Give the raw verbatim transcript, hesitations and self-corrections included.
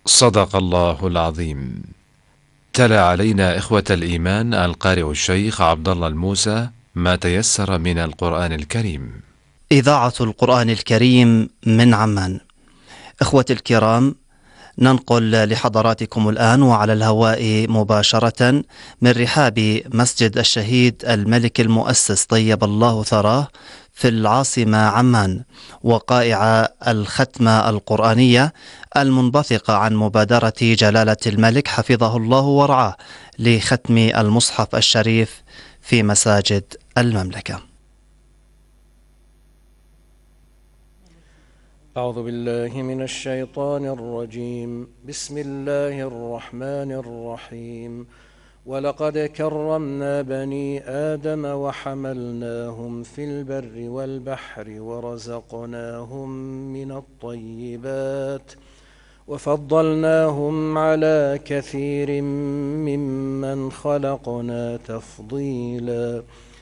صدق الله العظيم. تلا علينا إخوة الإيمان القارئ الشيخ عبد الله الموسى ما تيسر من القرآن الكريم. إذاعة القرآن الكريم من عمان. إخوتي الكرام، ننقل لحضراتكم الآن وعلى الهواء مباشرة من رحاب مسجد الشهيد الملك المؤسس طيب الله ثراه في العاصمة عمان، وقائع الختمة القرآنية المنبثقة عن مبادرة جلالة الملك حفظه الله ورعاه لختم المصحف الشريف في مساجد المملكة. أعوذ بالله من الشيطان الرجيم. بسم الله الرحمن الرحيم. ولقد كرمنا بني آدم وحملناهم في البر والبحر ورزقناهم من الطيبات وفضلناهم على كثير ممن خلقنا تفضيلا.